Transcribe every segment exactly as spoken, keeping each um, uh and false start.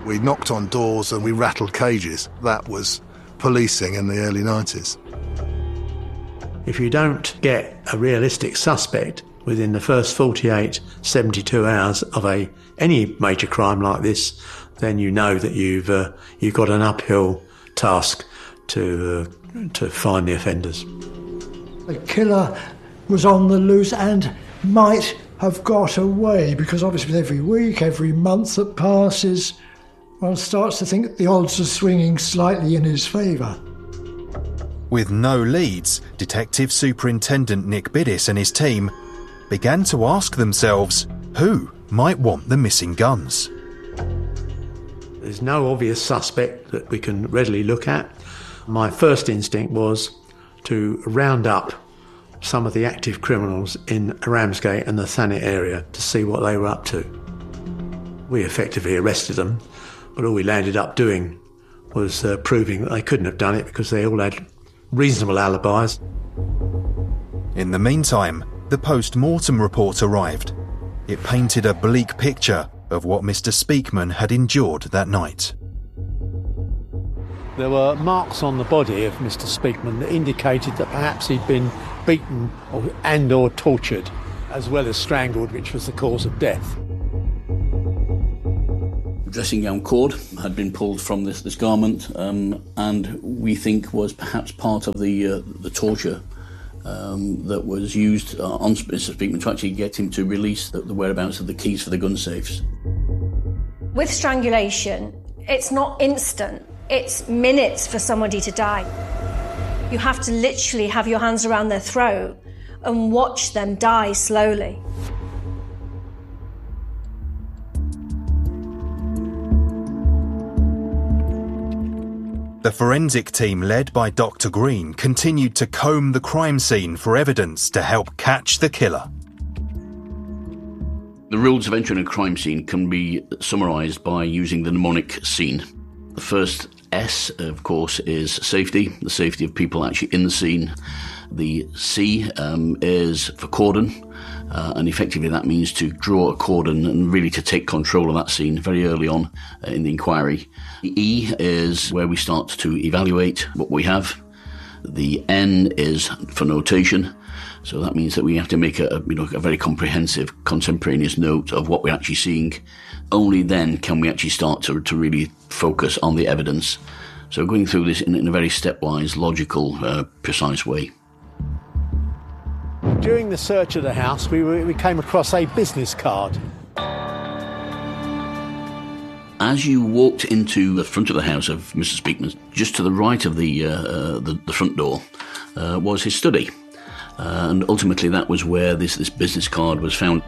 We knocked on doors and we rattled cages. That was policing in the early nineties. If you don't get a realistic suspect within the first forty-eight, seventy-two hours of a any major crime like this, then you know that you've uh, you've got an uphill task to uh, to find the offenders. The killer was on the loose and might have got away, because obviously with every week, every month that passes, one starts to think that the odds are swinging slightly in his favour. With no leads, Detective Superintendent Nick Biddis and his team began to ask themselves who might want the missing guns. There's no obvious suspect that we can readily look at. My first instinct was to round up some of the active criminals in Ramsgate and the Thanet area to see what they were up to. We effectively arrested them, but all we landed up doing was uh, proving that they couldn't have done it because they all had reasonable alibis. In the meantime, the post-mortem report arrived. It painted a bleak picture of what Mister Speakman had endured that night. There were marks on the body of Mister Speakman that indicated that perhaps he'd been beaten or, and or tortured, as well as strangled, which was the cause of death. The dressing gown cord had been pulled from this, this garment, um, and we think was perhaps part of the uh, the torture um, that was used uh, on Mister Speakman to actually get him to release the, the whereabouts of the keys for the gun safes. With strangulation, it's not instant. It's minutes for somebody to die. You have to literally have your hands around their throat and watch them die slowly. The forensic team led by Doctor Green continued to comb the crime scene for evidence to help catch the killer. The rules of entering a crime scene can be summarised by using the mnemonic scene. The first S, of course, is safety, the safety of people actually in the scene. The C um, is for cordon, uh, and effectively that means to draw a cordon and really to take control of that scene very early on uh, in the inquiry. The E is where we start to evaluate what we have. The N is for notation, so that means that we have to make a, you know, a very comprehensive, contemporaneous note of what we're actually seeing. Only then can we actually start to, to really focus on the evidence. So going through this in, in a very stepwise, logical, uh, precise way. During the search of the house, we, we came across a business card. As you walked into the front of the house of Mister Speakman, just to the right of the uh, uh, the, the front door uh, was his study. Uh, and ultimately that was where this, this business card was found.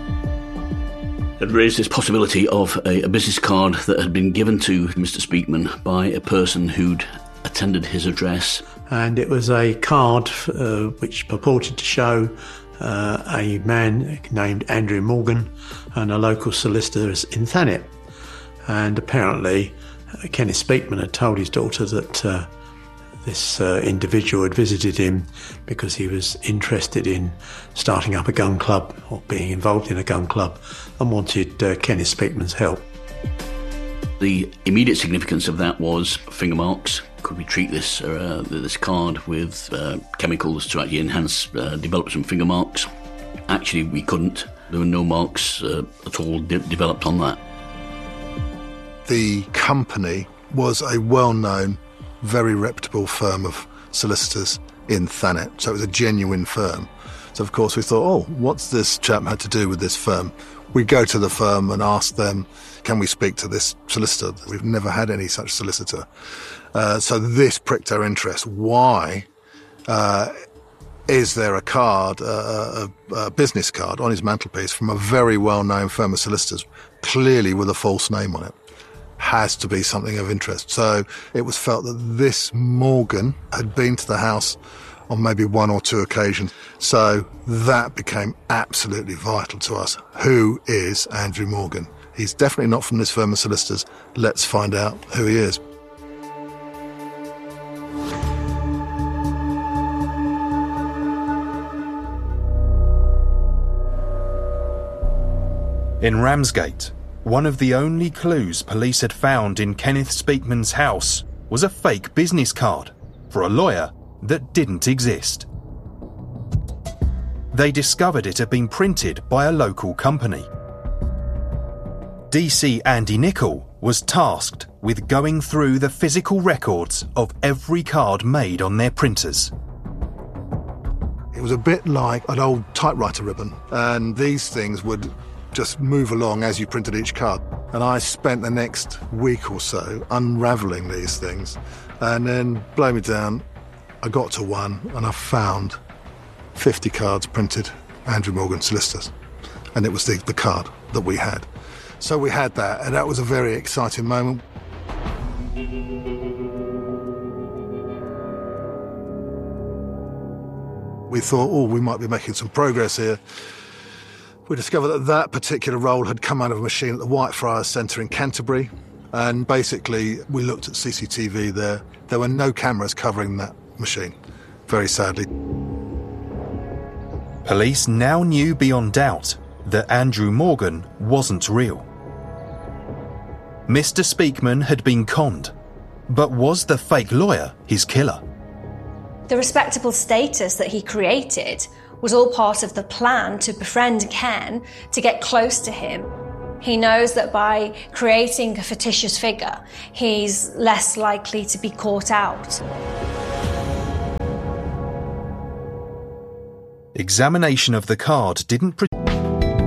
It raised this possibility of a, a business card that had been given to Mister Speakman by a person who'd attended his address. And it was a card uh, which purported to show uh, a man named Andrew Morgan and a local solicitor in Thanet. And apparently uh, Kenneth Speakman had told his daughter that uh, this uh, individual had visited him because he was interested in starting up a gun club or being involved in a gun club and wanted uh, Kenneth Speakman's help. The immediate significance of that was finger marks. Could we treat this uh, this card with uh, chemicals to actually enhance, uh, develop some finger marks? Actually, we couldn't. There were no marks uh, at all de- developed on that. The company was a well-known, very reputable firm of solicitors in Thanet, so it was a genuine firm. So, of course, we thought, oh, what's this chap had to do with this firm? We go to the firm and ask them, can we speak to this solicitor? We've never had any such solicitor. Uh, so this pricked our interest. Why uh, is there a card, uh, a, a business card on his mantelpiece from a very well-known firm of solicitors, clearly with a false name on it? Has to be something of interest. So it was felt that this Morgan had been to the house on maybe one or two occasions. So that became absolutely vital to us. Who is Andrew Morgan? He's definitely not from this firm of solicitors. Let's find out who he is. In Ramsgate, One of the only clues police had found in Kenneth Speakman's house was a fake business card for a lawyer that didn't exist. They discovered it had been printed by a local company. D C Andy Nicol was tasked with going through the physical records of every card made on their printers. It was a bit like an old typewriter ribbon, and these things would just move along as you printed each card. And I spent the next week or so unravelling these things, and then, blow me down, I got to one and I found fifty cards printed, Andrew Morgan Solicitors, and it was the, the card that we had. So we had that, and that was a very exciting moment. We thought, oh, we might be making some progress here. We discovered that that particular roll had come out of a machine at the Whitefriars Centre in Canterbury, and basically we looked at C C T V there. There were no cameras covering that machine, very sadly. Police now knew beyond doubt that Andrew Morgan wasn't real. Mister Speakman had been conned, but was the fake lawyer his killer? The respectable status that he created was all part of the plan to befriend Ken, to get close to him. He knows that by creating a fictitious figure, he's less likely to be caught out. Examination of the card didn't... Pre-